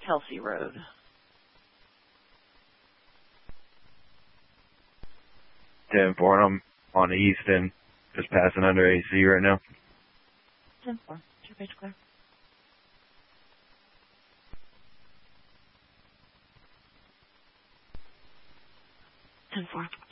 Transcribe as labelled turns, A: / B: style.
A: Kelsey Road.
B: 10-4, I'm on Easton, just passing under AC right now.
A: 10-4, two-page clear. 10-4.